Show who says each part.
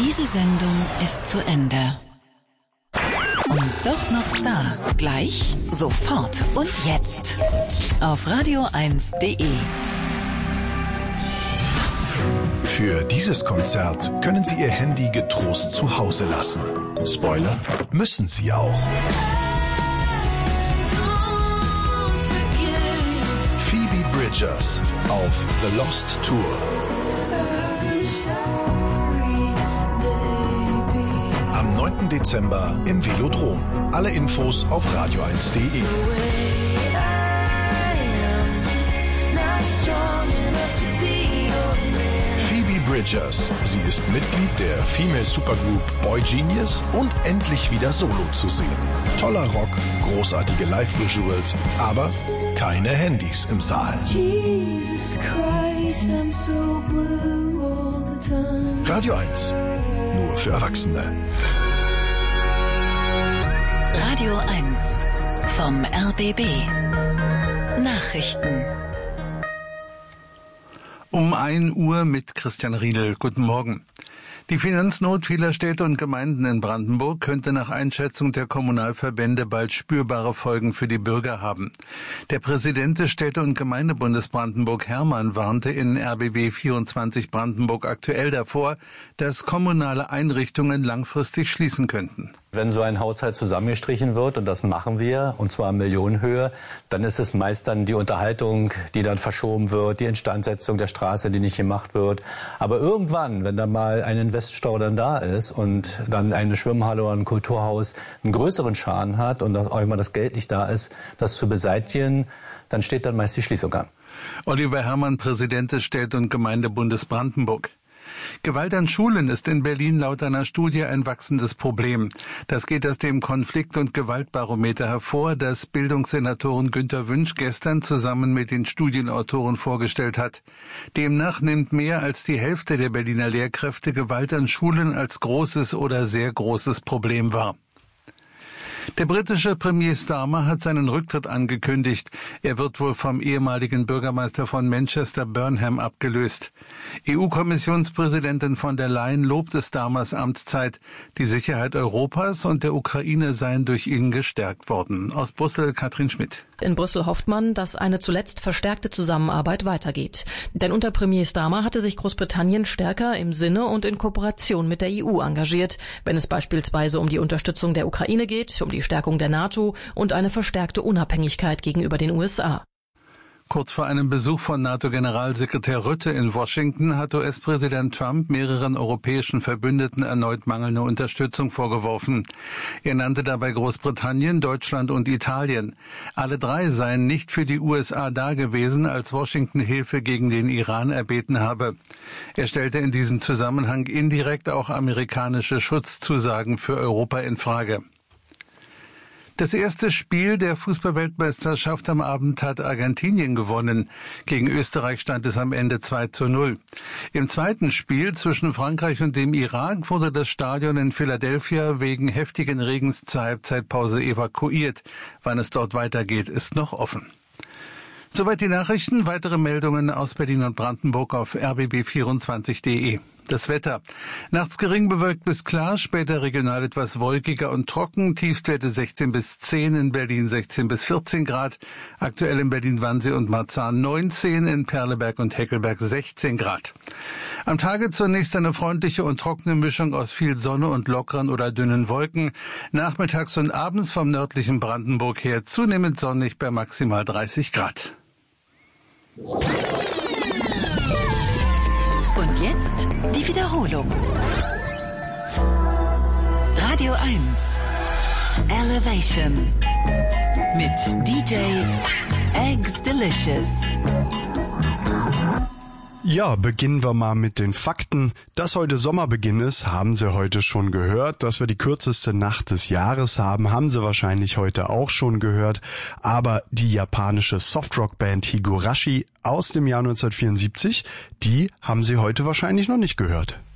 Speaker 1: Diese Sendung ist zu Ende. Und doch noch da. Gleich, sofort und jetzt. Auf radio1.de.
Speaker 2: Für dieses Konzert können Sie Ihr Handy getrost zu Hause lassen. Spoiler, müssen Sie auch. Phoebe Bridgers auf The Lost Tour. Am 9. Dezember im Velodrom. Alle Infos auf radio1.de. Phoebe Bridgers. Sie ist Mitglied der Female Supergroup Boy Genius und endlich wieder solo zu sehen. Toller Rock, großartige Live-Visuals, aber keine Handys im Saal. Jesus Christ, I'm so blue all the time. Radio 1. Nur für Erwachsene.
Speaker 1: Radio 1 vom RBB. Nachrichten.
Speaker 3: Um 1 Uhr mit Christian Riedel. Guten Morgen. Die Finanznot vieler Städte und Gemeinden in Brandenburg könnte nach Einschätzung der Kommunalverbände bald spürbare Folgen für die Bürger haben. Der Präsident des Städte- und Gemeindebundes Brandenburg, Hermann, warnte in RBB 24 Brandenburg aktuell davor, dass kommunale Einrichtungen langfristig schließen könnten.
Speaker 4: Wenn so ein Haushalt zusammengestrichen wird, und das machen wir, und zwar in Millionenhöhe, dann ist es meist dann die Unterhaltung, die dann verschoben wird, die Instandsetzung der Straße, die nicht gemacht wird. Aber irgendwann, wenn da mal ein Investstau dann da ist und dann eine Schwimmhalle oder ein Kulturhaus einen größeren Schaden hat und auch immer das Geld nicht da ist, das zu beseitigen, dann steht dann meist die Schließung an.
Speaker 3: Oliver Herrmann, Präsident des Städte- und Gemeindebundes Brandenburg. Gewalt an Schulen ist in Berlin laut einer Studie ein wachsendes Problem. Das geht aus dem Konflikt- und Gewaltbarometer hervor, das Bildungssenatorin Günter Wünsch gestern zusammen mit den Studienautoren vorgestellt hat. Demnach nimmt mehr als die Hälfte der Berliner Lehrkräfte Gewalt an Schulen als großes oder sehr großes Problem wahr. Der britische Premier Starmer hat seinen Rücktritt angekündigt. Er wird wohl vom ehemaligen Bürgermeister von Manchester Burnham abgelöst. EU-Kommissionspräsidentin von der Leyen lobte Starmers Amtszeit. Die Sicherheit Europas und der Ukraine seien durch ihn gestärkt worden. Aus Brüssel Katrin Schmidt.
Speaker 5: In Brüssel hofft man, dass eine zuletzt verstärkte Zusammenarbeit weitergeht. Denn unter Premier Starmer hatte sich Großbritannien stärker im Sinne und in Kooperation mit der EU engagiert, wenn es beispielsweise um die Unterstützung der Ukraine geht, um die Stärkung der NATO und eine verstärkte Unabhängigkeit gegenüber den USA.
Speaker 3: Kurz vor einem Besuch von NATO-Generalsekretär Rutte in Washington hat US-Präsident Trump mehreren europäischen Verbündeten erneut mangelnde Unterstützung vorgeworfen. Er nannte dabei Großbritannien, Deutschland und Italien. Alle drei seien nicht für die USA dagewesen, als Washington Hilfe gegen den Iran erbeten habe. Er stellte in diesem Zusammenhang indirekt auch amerikanische Schutzzusagen für Europa in Frage. Das erste Spiel der Fußball-Weltmeisterschaft am Abend hat Argentinien gewonnen. Gegen Österreich stand es am Ende 2:0. Im zweiten Spiel zwischen Frankreich und dem Irak wurde das Stadion in Philadelphia wegen heftigen Regens zur Halbzeitpause evakuiert. Wann es dort weitergeht, ist noch offen. Soweit die Nachrichten. Weitere Meldungen aus Berlin und Brandenburg auf rbb24.de. Das Wetter. Nachts gering bewölkt bis klar, später regional etwas wolkiger und trocken. Tiefstwerte 16 bis 10, in Berlin 16 bis 14 Grad. Aktuell in Berlin-Wannsee und Marzahn 19, in Perleberg und Heckelberg 16 Grad. Am Tage zunächst eine freundliche und trockene Mischung aus viel Sonne und lockeren oder dünnen Wolken. Nachmittags und abends vom nördlichen Brandenburg her zunehmend sonnig bei maximal 30 Grad.
Speaker 1: Und jetzt die Wiederholung. Radio 1 Elevation mit DJ Eggs Delicious.
Speaker 6: Ja, beginnen wir mal mit den Fakten. Dass heute Sommerbeginn ist, haben Sie heute schon gehört. Dass wir die kürzeste Nacht des Jahres haben, haben Sie wahrscheinlich heute auch schon gehört. Aber die japanische Softrock-Band Higurashi aus dem Jahr 1974, die haben Sie heute wahrscheinlich noch nicht gehört.